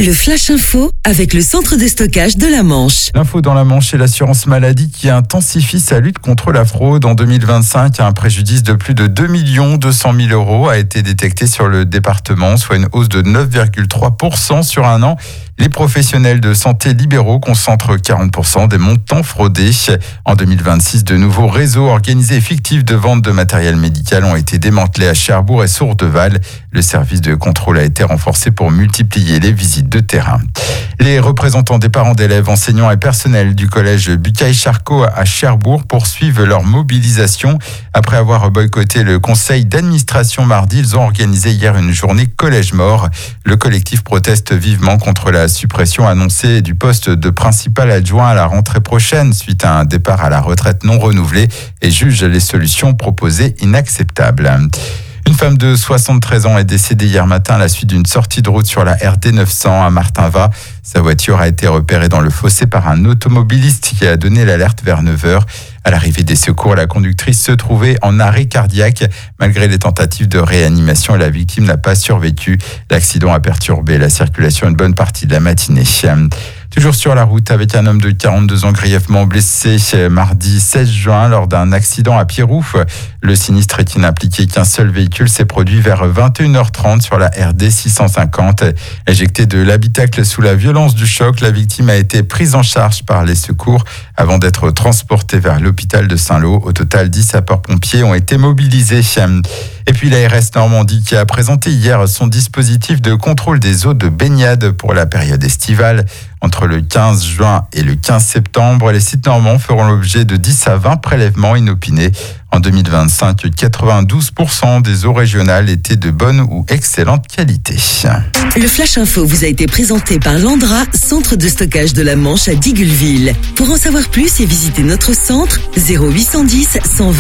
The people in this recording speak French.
Le Flash Info avec le centre de stockage de la Manche. L'info dans la Manche et l'assurance maladie qui intensifie sa lutte contre la fraude. En 2025, un préjudice de plus de 2 200 000 euros a été détecté sur le département, soit une hausse de 9,3% sur un an. Les professionnels de santé libéraux concentrent 40% des montants fraudés. En 2026, de nouveaux réseaux organisés et fictifs de vente de matériel médical ont été démantelés à Cherbourg et Sourdeval. Le service de contrôle a été renforcé pour multiplier les visites de terrain. Les représentants des parents d'élèves, enseignants et personnels du collège Bucaille-Charcot à Cherbourg poursuivent leur mobilisation. Après avoir boycotté le conseil d'administration mardi, ils ont organisé hier une journée collège mort. Le collectif proteste vivement contre la suppression annoncée du poste de principal adjoint à la rentrée prochaine suite à un départ à la retraite non renouvelé et juge les solutions proposées inacceptables. Une femme de 73 ans est décédée hier matin à la suite d'une sortie de route sur la RD 900 à Martinvat. Sa voiture a été repérée dans le fossé par un automobiliste qui a donné l'alerte vers 9h. À l'arrivée des secours, la conductrice se trouvait en arrêt cardiaque. Malgré les tentatives de réanimation, la victime n'a pas survécu. L'accident a perturbé la circulation une bonne partie de la matinée. Toujours sur la route avec un homme de 42 ans grièvement blessé mardi 16 juin lors d'un accident à Pierroux. Le sinistre qui n'impliquait qu'un seul véhicule s'est produit vers 21h30 sur la RD 650. Éjecté de l'habitacle sous la violence du choc, la victime a été prise en charge par les secours avant d'être transportée vers l'hôpital de Saint-Lô. Au total, 10 sapeurs-pompiers ont été mobilisés. Et puis l'ARS Normandie qui a présenté hier son dispositif de contrôle des eaux de baignade pour la période estivale. Entre le 15 juin et le 15 septembre, les sites normands feront l'objet de 10 à 20 prélèvements inopinés. En 2025, 92% des eaux régionales étaient de bonne ou excellente qualité. Le Flash Info vous a été présenté par Landra, centre de stockage de la Manche à Digueulville. Pour en savoir plus et visiter notre centre, 0810 120